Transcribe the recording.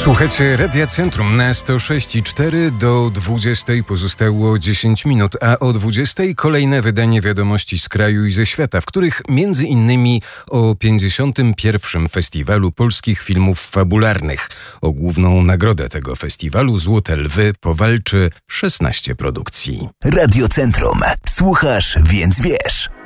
Słuchajcie, Radia Centrum na 106,4 do 20 pozostało 10 minut, a o 20 kolejne wydanie wiadomości z kraju i ze świata, w których między innymi o 51. Festiwalu Polskich Filmów Fabularnych. O główną nagrodę tego festiwalu, Złote Lwy, powalczy 16 produkcji. Radio Centrum. Słuchasz, więc wiesz.